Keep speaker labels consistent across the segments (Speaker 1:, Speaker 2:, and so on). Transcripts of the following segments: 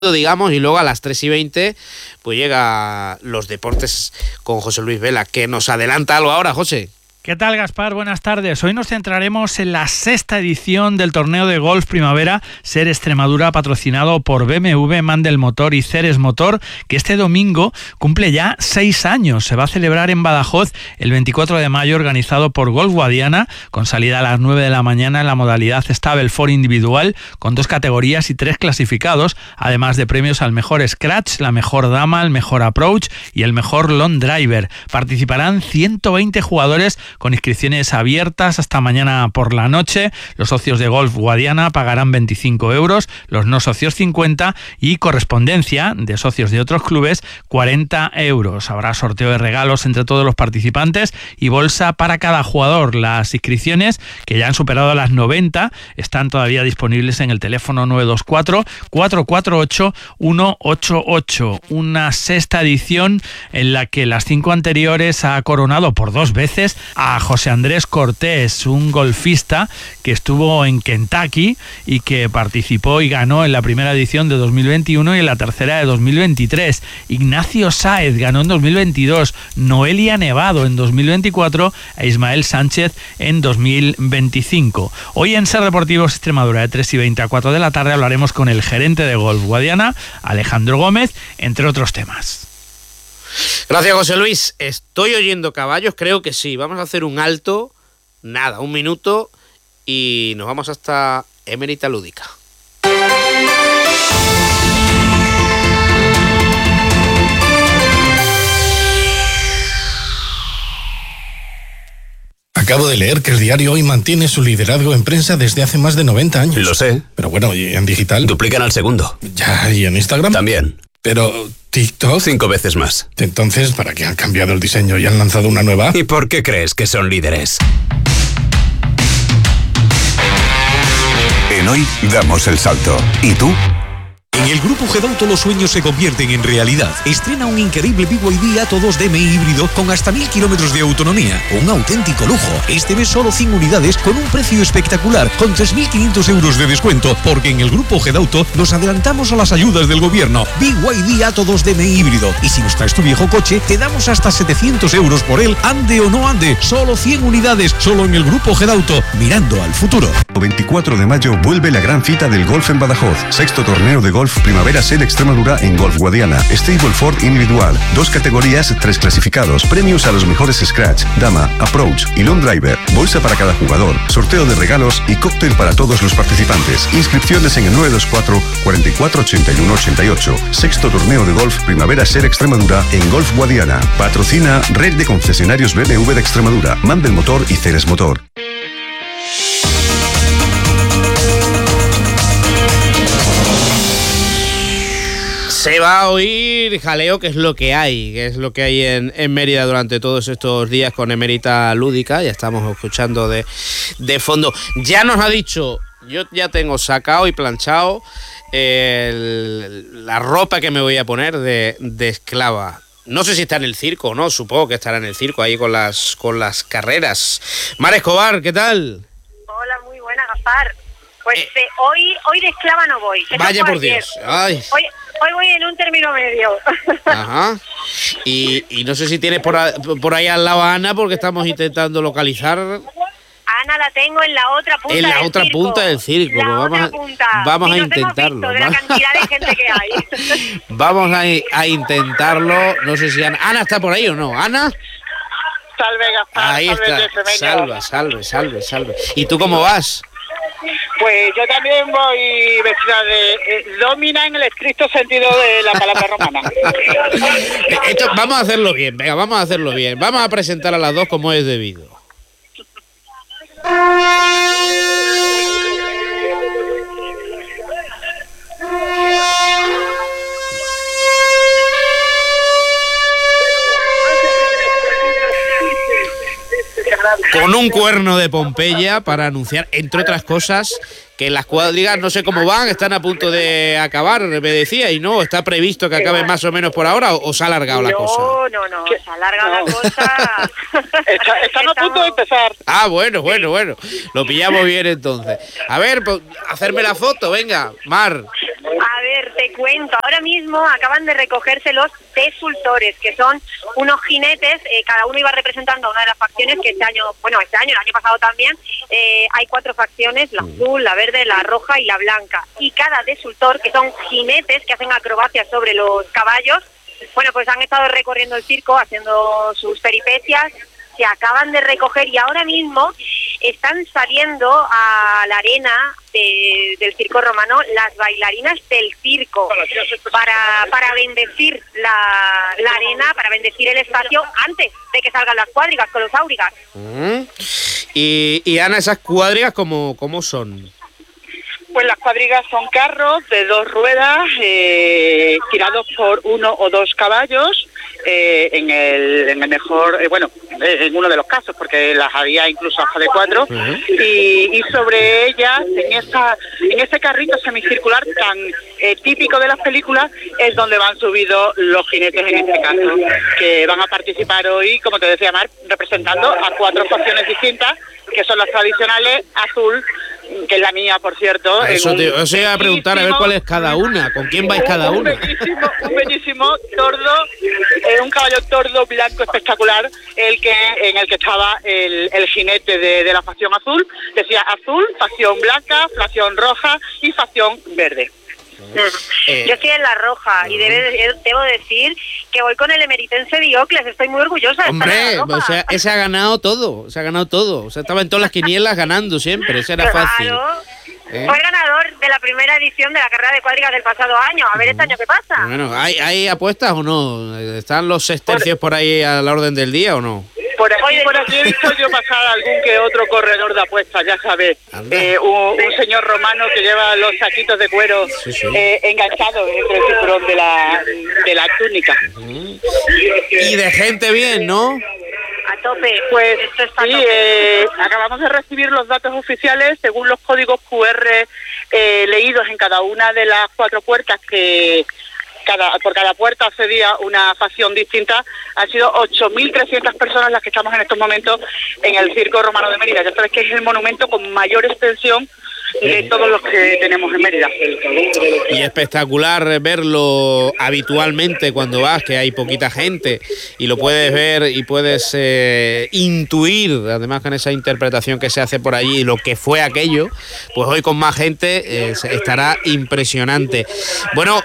Speaker 1: digamos, y luego a las 3:20 pues llega los deportes con José Luis Vela, que nos adelanta algo ahora, José.
Speaker 2: ¿Qué tal, Gaspar? Buenas tardes. Hoy nos centraremos en la 6ª edición del torneo de golf primavera SER Extremadura, patrocinado por BMW, Mandel Motor y Ceres Motor, que este domingo cumple ya 6 años. Se va a celebrar en Badajoz el 24 de mayo, organizado por Golf Guadiana, con salida a las 9 de la mañana en la modalidad Stable 4 individual, con 2 categorías y 3 clasificados, además de premios al mejor scratch, la mejor dama, el mejor approach y el mejor long driver. Participarán 120 jugadores con inscripciones abiertas hasta mañana por la noche. Los socios de Golf Guadiana pagarán 25 euros, los no socios 50 y correspondencia de socios de otros clubes 40 euros. Habrá sorteo de regalos entre todos los participantes y bolsa para cada jugador. Las inscripciones, que ya han superado las 90, están todavía disponibles en el teléfono 924-448-188. Una 6ª edición en la que las 5 anteriores ha coronado por 2 veces a José Andrés Cortés, un golfista que estuvo en Kentucky y que participó y ganó en la primera edición de 2021 y en la tercera de 2023. Ignacio Sáez ganó en 2022, Noelia Nevado en 2024 e Ismael Sánchez en 2025. Hoy en SER Deportivos Extremadura, de 3:20 a 4 de la tarde, hablaremos con el gerente de Golf Guadiana, Alejandro Gómez, entre otros temas.
Speaker 1: Gracias, José Luis. ¿Estoy oyendo caballos? Creo que sí. Vamos a hacer un alto, nada, 1 minuto, y nos vamos hasta Emérita Lúdica.
Speaker 3: Acabo de leer que el diario Hoy mantiene su liderazgo en prensa desde hace más de 90 años.
Speaker 4: Lo sé.
Speaker 3: Pero bueno, ¿y en digital?
Speaker 4: Duplican al segundo.
Speaker 3: Ya, ¿y en Instagram?
Speaker 4: También.
Speaker 3: Pero TikTok...
Speaker 4: 5 veces más.
Speaker 3: Entonces, ¿para qué han cambiado el diseño y han lanzado una nueva?
Speaker 4: ¿Y por qué crees que son líderes?
Speaker 5: En Hoy damos el salto. ¿Y tú?
Speaker 6: En el Grupo Gedauto los sueños se convierten en realidad. Estrena un increíble BYD Atto 2 DMI híbrido con hasta 1000 kilómetros de autonomía. Un auténtico lujo. Este mes solo 100 unidades con un precio espectacular, con 3.500 euros de descuento, porque en el Grupo Gedauto nos adelantamos a las ayudas del gobierno. BYD Atto 2 DMI híbrido. Y si nos traes tu viejo coche, te damos hasta 700 euros por él, ande o no ande. Solo 100 unidades, solo en el Grupo Gedauto, mirando al futuro.
Speaker 5: El 24 de mayo vuelve la gran cita del golf en Badajoz. 6º torneo de golf primavera SER Extremadura en Golf Guadiana. Stable 4 individual. 2 categorías, 3 clasificados. Premios a los mejores scratch, dama, approach y long driver. Bolsa para cada jugador. Sorteo de regalos y cóctel para todos los participantes. Inscripciones en el 924 44 81 88. 6º torneo de golf primavera SER Extremadura en Golf Guadiana. Patrocina Red de Concesionarios BMW de Extremadura, Mandel Motor y Ceres Motor.
Speaker 1: Se va a oír jaleo, que es lo que hay, en Mérida durante todos estos días con Emérita Lúdica. Ya estamos escuchando de fondo. Ya nos ha dicho, yo ya tengo sacado y planchado la ropa que me voy a poner de esclava. No sé si está en el circo o no, supongo que estará en el circo ahí con las carreras. Mar Escobar, ¿qué tal?
Speaker 7: Hola, muy buena, Gaspar. Pues hoy de esclava no voy. Eso
Speaker 1: vaya por Dios. Ay.
Speaker 7: Hoy voy en un término medio.
Speaker 1: Ajá. Y no sé si tienes por ahí al lado a Ana, porque estamos intentando localizar.
Speaker 7: Ana la tengo en la otra punta del circo.
Speaker 1: En la otra punta del circo. Vamos a intentarlo.
Speaker 7: De la cantidad de gente que hay.
Speaker 1: Vamos a intentarlo. No sé si Ana está por ahí o no. ¿Ana?
Speaker 8: Salve, Gaspar.
Speaker 1: Ahí está. Salve. ¿Y tú cómo vas?
Speaker 8: Pues yo también voy vestida de domina en el estricto sentido de la palabra romana.
Speaker 1: Vamos a hacerlo bien, venga, vamos a hacerlo bien. Vamos a presentar a las dos como es debido. Con un cuerno de Pompeya para anunciar, entre otras cosas, que las cuadrigas no sé cómo van, están a punto de acabar, me decía, y no, está previsto que acabe más o menos por ahora, o se ha alargado la cosa.
Speaker 7: No, se ha alargado la cosa.
Speaker 8: Están a punto de empezar.
Speaker 1: Ah, bueno, lo pillamos bien entonces. A ver, pues, hacerme la foto, venga, Mar.
Speaker 7: A ver, ver, te cuento. Ahora mismo acaban de recogerse los desultores, que son unos jinetes, cada uno iba representando a una de las facciones que el año pasado también, hay 4 facciones, la azul, la verde, la roja y la blanca. Y cada desultor, que son jinetes que hacen acrobacias sobre los caballos, bueno, pues han estado recorriendo el circo, haciendo sus peripecias, se acaban de recoger y ahora mismo están saliendo a la arena del circo romano las bailarinas del circo para bendecir la arena, para bendecir el espacio antes de que salgan las cuadrigas con los áurigas.
Speaker 1: Y Ana, ¿esas cuadrigas cómo son?
Speaker 8: Pues las cuadrigas son carros de 2 ruedas tirados por 1 o 2 caballos en el mejor, en uno de los casos, porque las había incluso hasta de 4, y sobre ellas, en ese carrito semicircular tan típico de las películas, es donde van subidos los jinetes en este caso, que van a participar hoy, como te decía Mar, representando a 4 facciones distintas, que son las tradicionales, azul, que es la mía, por cierto.
Speaker 1: Eso os iba a preguntar, a ver cuál es cada una, con quién vais cada una.
Speaker 8: Un bellísimo tordo, un caballo tordo blanco espectacular, en el que estaba el jinete de la facción azul. Decía azul, facción blanca, facción roja y facción verde.
Speaker 7: Yo estoy en la roja y debo decir que voy con el emeritense Diocles, estoy muy orgullosa de
Speaker 1: Hombre,
Speaker 7: estar en la roja.
Speaker 1: O sea, ese ha ganado todo, o sea, estaba en todas las quinielas ganando siempre, ese era fácil.
Speaker 7: Fue ganador de la primera edición de la carrera de cuadrigas del pasado año, a ver este año qué pasa.
Speaker 1: Bueno, ¿hay apuestas o no? ¿Están los sextercios por ahí a la orden del día o no?
Speaker 8: Por aquí he visto yo pasar algún que otro corredor de apuestas, ya sabes. Un señor romano que lleva los saquitos de cuero enganchados entre el cinturón de la túnica.
Speaker 1: Y de gente bien, ¿no?
Speaker 7: A tope.
Speaker 8: Pues sí, acabamos de recibir los datos oficiales según los códigos QR leídos en cada una de las 4 puertas que... por cada puerta accedía una facción distinta. Han sido 8.300 personas las que estamos en estos momentos en el Circo Romano de Mérida. Ya sabes que es el monumento con mayor extensión de todos los que tenemos en Mérida.
Speaker 1: Y espectacular verlo habitualmente cuando vas, que hay poquita gente y lo puedes ver y puedes intuir, además con esa interpretación que se hace por allí, lo que fue aquello, pues hoy con más gente estará impresionante. Bueno,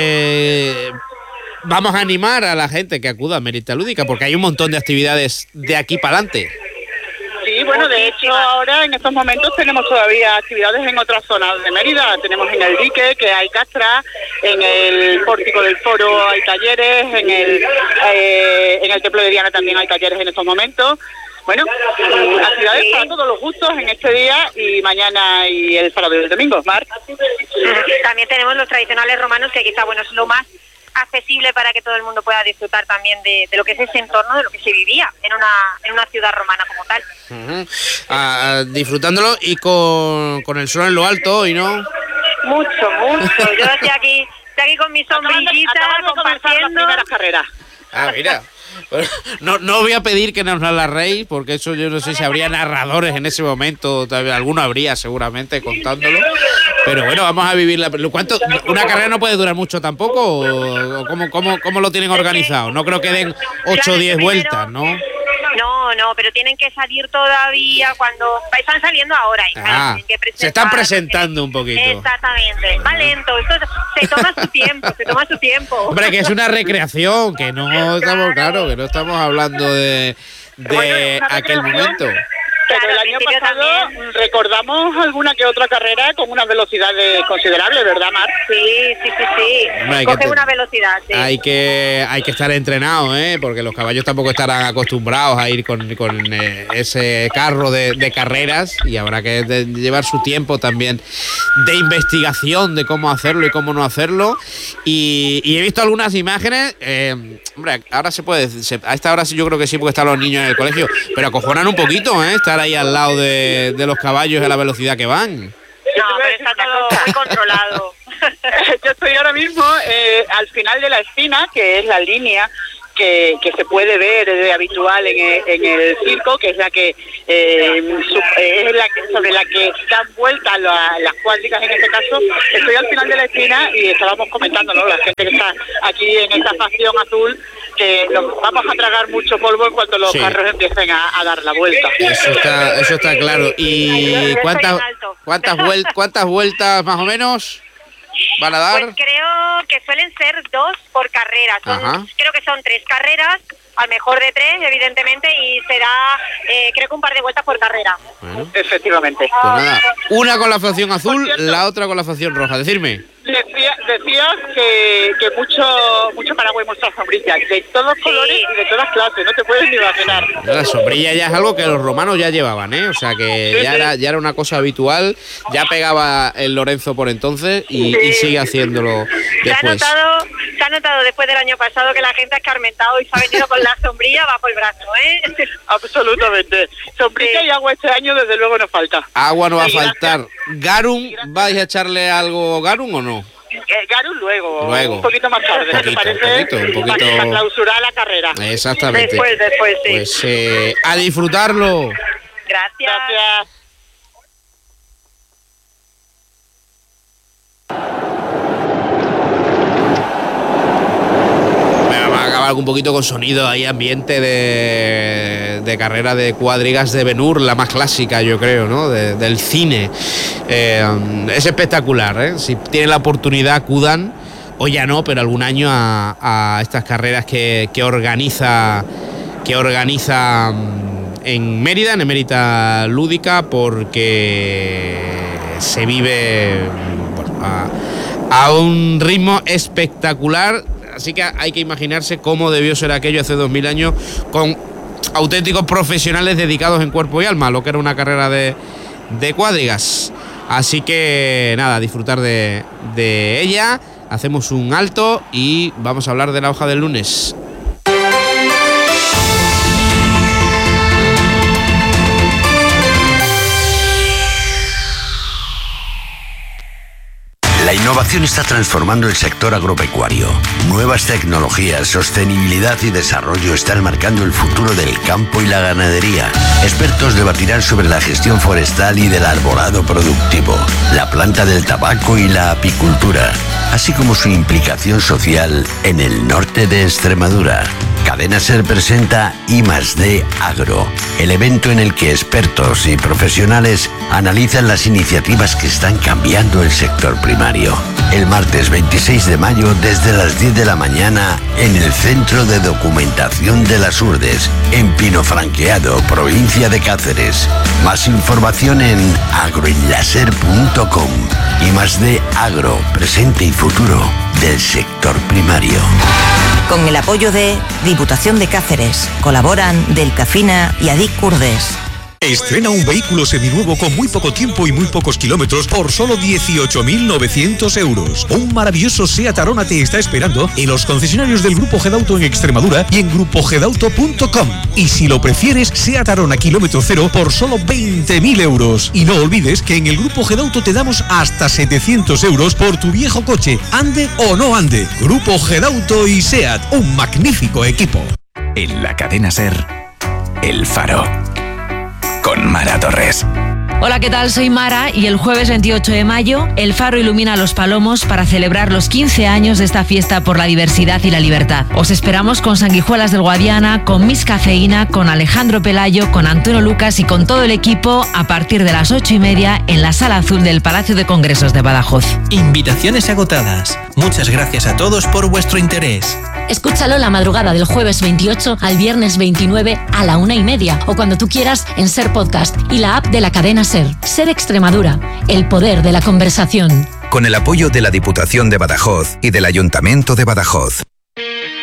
Speaker 1: vamos a animar a la gente que acuda a Mérida Lúdica, porque hay un montón de actividades de aquí para adelante.
Speaker 8: Sí, bueno, de hecho ahora en estos momentos tenemos todavía actividades en otras zonas de Mérida. Tenemos en el dique, que hay castra, en el pórtico del foro hay talleres, en el templo de Diana también hay talleres en estos momentos. Bueno, actividades para todos los gustos en este día y mañana y el sábado y el domingo. Mar.
Speaker 7: También tenemos los tradicionales romanos, que quizá es lo más accesible para que todo el mundo pueda disfrutar también de lo que es ese entorno, de lo que se vivía en una ciudad romana como tal.
Speaker 1: Disfrutándolo y con el sol en lo alto hoy, ¿no?
Speaker 7: Mucho. Yo estoy aquí con mi sombrillita, compartiendo.
Speaker 8: Las primeras carreras.
Speaker 1: Mira. No voy a pedir que nos la narréis, porque eso yo no sé si habría narradores en ese momento, alguno habría seguramente contándolo, pero bueno, vamos a vivirla. ¿Una carrera no puede durar mucho tampoco? ¿O cómo lo tienen organizado? No creo que den 8 o 10 vueltas, ¿no?
Speaker 7: No, pero tienen que salir todavía cuando... Están saliendo ahora.
Speaker 1: Se están presentando un poquito.
Speaker 7: Exactamente. Va lento. Esto se toma su tiempo.
Speaker 1: Hombre, que es una recreación, que no estamos hablando de aquel momento.
Speaker 8: Pero el año pasado recordamos alguna que otra carrera con unas velocidades considerables, ¿verdad, Mar?
Speaker 7: Sí. Hombre, coge una velocidad, sí.
Speaker 1: Hay que estar entrenado, porque los caballos tampoco estarán acostumbrados a ir con ese carro de carreras, y habrá que llevar su tiempo también de investigación de cómo hacerlo y cómo no hacerlo. Y he visto algunas imágenes, hombre, ahora a esta hora sí, yo creo que sí, porque están los niños en el colegio, pero acojonan un poquito, estar ahí al lado de los caballos a la velocidad que van.
Speaker 7: No, pero está todo muy controlado.
Speaker 8: Yo estoy ahora mismo al final de la esquina, que es la línea que se puede ver de habitual en el circo, que es la que sobre la que dan vueltas las cuadrigas. En este caso estoy al final de la esquina y estábamos comentando, ¿no?, la gente que está aquí en esta facción azul, que nos vamos a tragar mucho polvo en cuanto los carros empiecen a dar la vuelta.
Speaker 1: Eso está claro. ¿Y cuántas vueltas más o menos van a dar?
Speaker 7: Pues creo que suelen ser 2 por carrera. Creo que son 3 carreras, al mejor de 3, evidentemente, y será creo que un par de vueltas por carrera.
Speaker 1: Bueno.
Speaker 8: Efectivamente.
Speaker 1: Pues nada, una con la facción azul, la otra con la facción roja. Decirme.
Speaker 8: Decías que mucho paraguas y muchas sombrillas, de todos colores y de todas clases, no te puedes ni imaginar.
Speaker 1: La sombrilla ya es algo que los romanos ya llevaban, ¿eh? O sea que ya era una cosa habitual, ya pegaba el Lorenzo por entonces y sigue haciéndolo después.
Speaker 7: Se ha notado después del año pasado que la gente ha escarmentado y se ha venido con la sombrilla bajo el brazo, ¿eh?
Speaker 8: Absolutamente. Sombrilla y agua este año desde luego nos falta.
Speaker 1: Agua no va a faltar. ¿Garum? ¿Vais a echarle algo Garum o no?
Speaker 8: Garum luego, un poquito más tarde, ¿te parece?
Speaker 1: Un poquito.
Speaker 8: Para clausurar la carrera.
Speaker 1: Exactamente.
Speaker 7: Después, sí.
Speaker 1: Pues a disfrutarlo.
Speaker 7: Gracias.
Speaker 1: Vamos a acabar un poquito con sonido, ahí ambiente de carrera de cuadrigas de Ben-Hur, la más clásica, yo creo, ¿no? Del cine. Es espectacular, ¿eh? Si tienen la oportunidad, acudan, o ya no, pero algún año a estas carreras que organiza en Mérida, en Emérita Lúdica, porque se vive a un ritmo espectacular. Así que hay que imaginarse cómo debió ser aquello hace 2000 años, con auténticos profesionales dedicados en cuerpo y alma a lo que era una carrera de cuadrigas. Así que nada, disfrutar de ella. Hacemos un alto y vamos a hablar de la hoja del lunes.
Speaker 9: La innovación está transformando el sector agropecuario. Nuevas tecnologías, sostenibilidad y desarrollo están marcando el futuro del campo y la ganadería. Expertos debatirán sobre la gestión forestal y del arbolado productivo, la planta del tabaco y la apicultura, así como su implicación social en el norte de Extremadura. Cadena SER presenta I+D Agro, el evento en el que expertos y profesionales analizan las iniciativas que están cambiando el sector primario. El martes 26 de mayo desde las 10 de la mañana en el Centro de Documentación de las Urdes, en Pinofranqueado, provincia de Cáceres. Más información en agroenlaser.com. I+D Agro, presente y futuro del sector primario.
Speaker 10: Con el apoyo de Diputación de Cáceres, colaboran Delcafina y Adic Urdes.
Speaker 6: Estrena un vehículo seminuevo con muy poco tiempo y muy pocos kilómetros por solo 18.900 euros. Un maravilloso Seat Arona te está esperando en los concesionarios del Grupo Gedauto en Extremadura y en grupogedauto.com. Y si lo prefieres, Seat Arona kilómetro cero por solo 20.000 euros. Y no olvides que en el Grupo Gedauto te damos hasta 700 euros por tu viejo coche, ande o no ande. Grupo Gedauto y Seat, un magnífico equipo.
Speaker 4: En la cadena SER, El Faro, con Mara Torres.
Speaker 11: Hola, ¿qué tal? Soy Mara y el jueves 28 de mayo El Faro ilumina Los Palomos para celebrar los 15 años de esta fiesta por la diversidad y la libertad. Os esperamos con Sanguijuelas del Guadiana, con Miss Cafeína, con Alejandro Pelayo, con Antonio Lucas y con todo el equipo a partir de las 8:30 en la Sala Azul del Palacio de Congresos de Badajoz.
Speaker 12: Invitaciones agotadas. Muchas gracias a todos por vuestro interés.
Speaker 13: Escúchalo la madrugada del jueves 28 al viernes 29 a la 1:30 o cuando tú quieras en SER Podcast y la app de la cadena SER. SER Extremadura, el poder de la conversación.
Speaker 4: Con el apoyo de la Diputación de Badajoz y del Ayuntamiento de Badajoz.